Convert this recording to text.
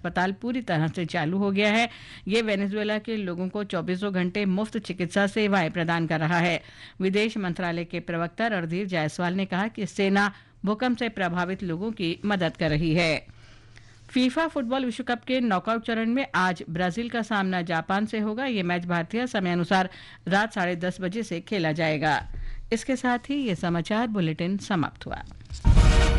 अस्पताल पूरी तरह से चालू हो गया है। ये वेनेजुएला के लोगों को 24 घंटे मुफ्त चिकित्सा सेवाएं प्रदान कर रहा है। विदेश मंत्रालय के प्रवक्ता रणधीर जायसवाल ने कहा कि सेना भूकंप से प्रभावित लोगों की मदद कर रही है। फीफा फुटबॉल विश्व कप के नॉकआउट चरण में आज ब्राजील का सामना जापान से होगा। ये मैच भारतीय समय अनुसार रात 10:30 बजे से खेला जाएगा। इसके साथ ही ये समाचार बुलेटिन समाप्त हुआ।